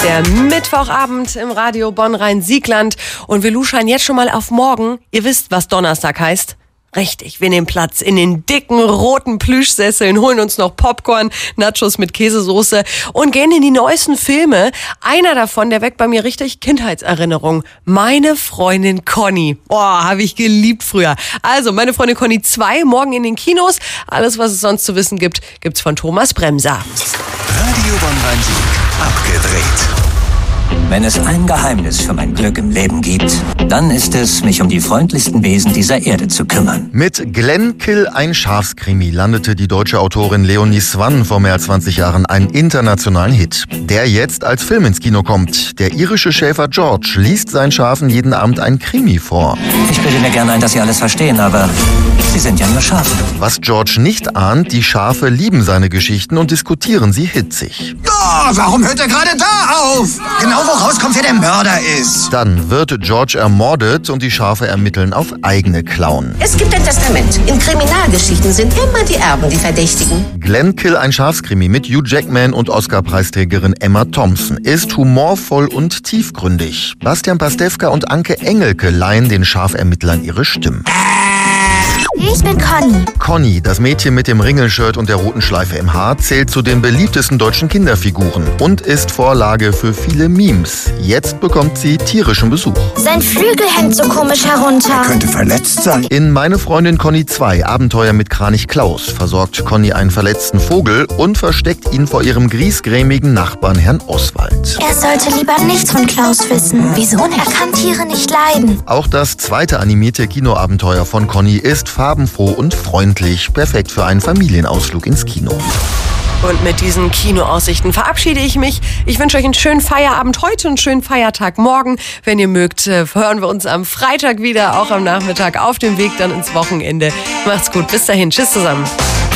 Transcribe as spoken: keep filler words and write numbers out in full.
Der Mittwochabend im Radio Bonn-Rhein-Siegland. Und wir luschern jetzt schon mal auf morgen. Ihr wisst, was Donnerstag heißt. Richtig, wir nehmen Platz in den dicken, roten Plüschsesseln, holen uns noch Popcorn, Nachos mit Käsesoße und gehen in die neuesten Filme. Einer davon, der weckt bei mir richtig Kindheitserinnerungen. Meine Freundin Conny. Boah, habe ich geliebt früher. Also, meine Freundin Conny zwei, morgen in den Kinos. Alles, was es sonst zu wissen gibt, gibt's von Thomas Bremser. Radio Bonn-Rhein-Sieg. Abgedreht. Wenn es ein Geheimnis für mein Glück im Leben gibt, dann ist es, mich um die freundlichsten Wesen dieser Erde zu kümmern. Mit Glenn Kill, ein Schafskrimi, landete die deutsche Autorin Leonie Swann vor mehr als zwanzig Jahren einen internationalen Hit, der jetzt als Film ins Kino kommt. Der irische Schäfer George liest seinen Schafen jeden Abend ein Krimi vor. Ich bilde mir gerne ein, dass Sie alles verstehen, aber Sie sind ja nur Schafe. Was George nicht ahnt, die Schafe lieben seine Geschichten und diskutieren sie hitzig. Oh, warum hört er gerade da auf? Genau wo rauskommt, wer der Mörder ist. Dann wird George ermordet und die Schafe ermitteln auf eigene Klauen. Es gibt ein Testament. In Kriminalgeschichten sind immer die Erben die Verdächtigen. Glenn Kill, ein Schafskrimi mit Hugh Jackman und Oscar-Preisträgerin Emma Thompson, ist humorvoll und tiefgründig. Bastian Pastewka und Anke Engelke leihen den Schafermittlern ihre Stimmen. Ich bin Conny. Conny, das Mädchen mit dem Ringelshirt und der roten Schleife im Haar, zählt zu den beliebtesten deutschen Kinderfiguren und ist Vorlage für viele Memes. Jetzt bekommt sie tierischen Besuch. Sein Flügel hängt so komisch herunter. Er könnte verletzt sein. In Meine Freundin Conny zwei, Abenteuer mit Kranich Klaus, versorgt Conny einen verletzten Vogel und versteckt ihn vor ihrem griesgrämigen Nachbarn Herrn Oswald. Er sollte lieber nichts von Klaus wissen. Wieso? Er kann Tiere nicht leiden. Auch das zweite animierte Kinoabenteuer von Conny ist farbenfroh und freundlich, perfekt für einen Familienausflug ins Kino. Und mit diesen Kinoaussichten verabschiede ich mich. Ich wünsche euch einen schönen Feierabend heute und einen schönen Feiertag morgen. Wenn ihr mögt, hören wir uns am Freitag wieder, auch am Nachmittag auf dem Weg dann ins Wochenende. Macht's gut, bis dahin, tschüss zusammen.